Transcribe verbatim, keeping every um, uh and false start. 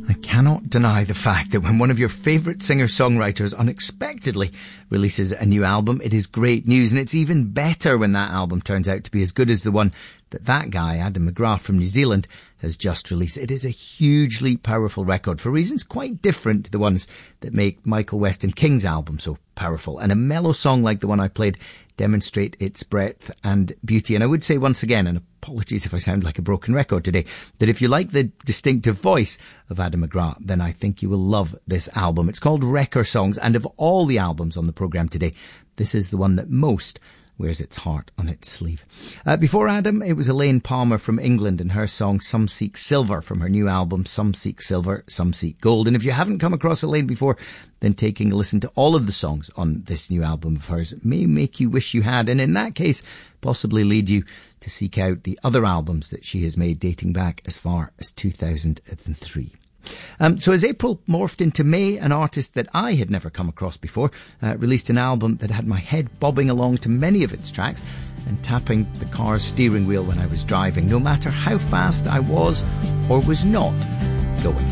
I cannot deny the fact that when one of your favourite singer-songwriters unexpectedly releases a new album, it is great news, and it's even better when that album turns out to be as good as the one that that guy, Adam McGrath from New Zealand, has just released. It is a hugely powerful record for reasons quite different to the ones that make Michael Weston King's album so powerful, and a mellow song like the one I played demonstrate its breadth and beauty. And I would say once again, and apologies if I sound like a broken record today, that if you like the distinctive voice of Adam McGrath, then I think you will love this album. It's called Wrecker Songs, and of all the albums on the programme today, this is the one that most wears its heart on its sleeve. Uh, before Adam, it was Elaine Palmer from England and her song Some Seek Silver from her new album Some Seek Silver, Some Seek Gold. And if you haven't come across Elaine before, then taking a listen to all of the songs on this new album of hers may make you wish you had, and in that case possibly lead you to seek out the other albums that she has made dating back as far as two thousand three. Um, so as April morphed into May, an artist that I had never come across before uh, released an album that had my head bobbing along to many of its tracks and tapping the car's steering wheel when I was driving, no matter how fast I was or was not going.